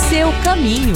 seu caminho.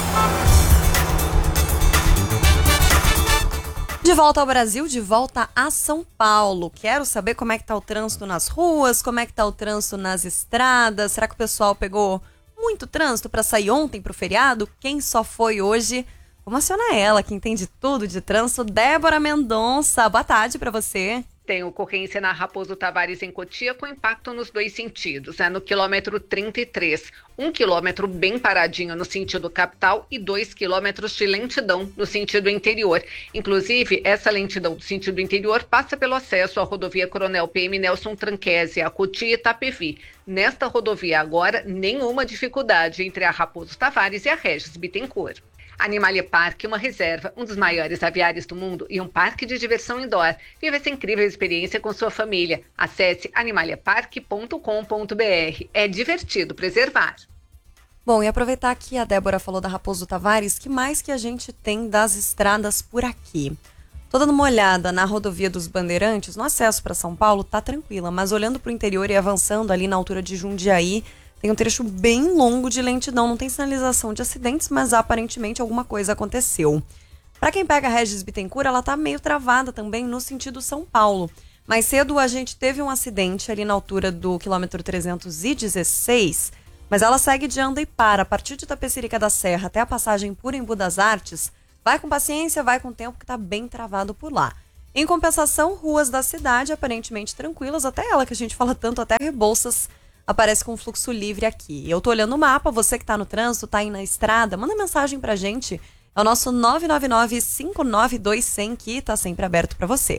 De volta ao Brasil, de volta a São Paulo. Quero saber como é que tá o trânsito nas ruas, como é que tá o trânsito nas estradas. Será que o pessoal pegou muito trânsito para sair ontem pro feriado? Quem só foi hoje? Vamos acionar ela, que entende tudo de trânsito. Débora Mendonça, boa tarde para você. Tem ocorrência na Raposo Tavares, em Cotia, com impacto nos dois sentidos. No quilômetro 33. 1 quilômetro bem paradinho no sentido capital e 2 quilômetros de lentidão no sentido interior. Inclusive, essa lentidão do sentido interior passa pelo acesso à rodovia Coronel PM Nelson Tranquese, a Cotia e Itapevi. Nesta rodovia agora, nenhuma dificuldade entre a Raposo Tavares e a Regis Bittencourt. Animalia Park, uma reserva, um dos maiores aviários do mundo e um parque de diversão indoor. Viva essa incrível experiência com sua família. Acesse animaliapark.com.br. É divertido preservar. Bom, e aproveitar que a Débora falou da Raposo Tavares, que mais que a gente tem das estradas por aqui? Tô dando uma olhada na rodovia dos Bandeirantes, no acesso para São Paulo tá tranquila, mas olhando para o interior e avançando ali na altura de Jundiaí, tem um trecho bem longo de lentidão, não tem sinalização de acidentes, mas aparentemente alguma coisa aconteceu. Para quem pega a Regis Bittencourt, ela tá meio travada também no sentido São Paulo. Mais cedo a gente teve um acidente ali na altura do quilômetro 316, mas ela segue de anda e para. A partir de Itapecerica da Serra até a passagem por Embu das Artes, vai com paciência, vai com tempo que tá bem travado por lá. Em compensação, ruas da cidade aparentemente tranquilas, até ela que a gente fala tanto, até Rebouças, aparece com fluxo livre aqui. Eu tô olhando o mapa, você que tá no trânsito, tá aí na estrada, manda mensagem pra gente. É o nosso 999-592-100 que tá sempre aberto pra você.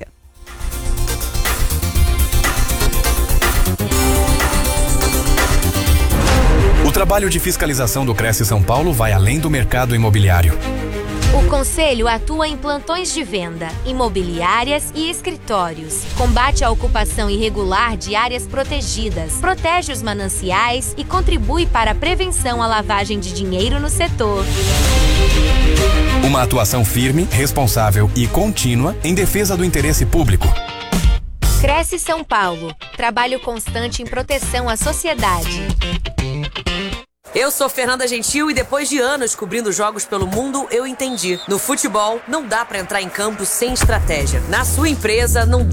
O trabalho de fiscalização do Cresce São Paulo vai além do mercado imobiliário. O Conselho atua em plantões de venda, imobiliárias e escritórios. Combate a ocupação irregular de áreas protegidas, protege os mananciais e contribui para a prevenção à lavagem de dinheiro no setor. Uma atuação firme, responsável e contínua em defesa do interesse público. Cresce São Paulo. Trabalho constante em proteção à sociedade. Eu sou Fernanda Gentil e depois de anos cobrindo jogos pelo mundo, eu entendi. No futebol, não dá pra entrar em campo sem estratégia. Na sua empresa, não dá